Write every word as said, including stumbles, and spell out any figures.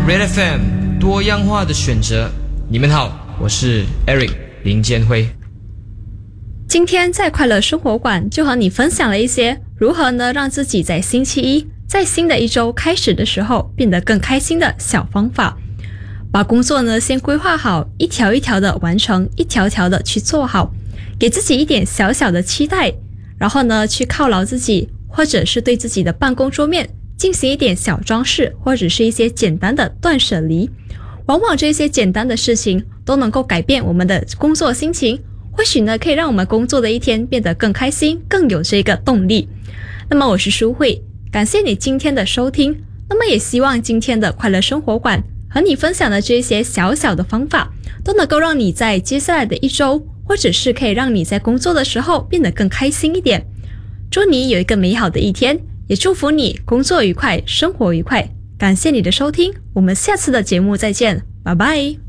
Red F M 多样化的选择。你们好，我是 Eric 林建辉。 今天在快乐生活馆就和你分享了一些如何呢让自己在星期一，在新的一周开始的时候变得更开心的小方法。把工作呢先规划好，一条一条的完成，一条条的去做好，给自己一点小小的期待，然后呢去犒劳自己，或者是对自己的办公桌面进行一点小装饰，或者是一些简单的断舍离。往往这些简单的事情都能够改变我们的工作心情，或许呢可以让我们工作的一天变得更开心，更有这个动力。那么我是舒慧，感谢你今天的收听。那么也希望今天的快乐生活馆和你分享的这些小小的方法，都能够让你在接下来的一周，或者是可以让你在工作的时候变得更开心一点。祝你有一个美好的一天，也祝福你工作愉快，生活愉快。感谢你的收听，我们下次的节目再见，拜拜。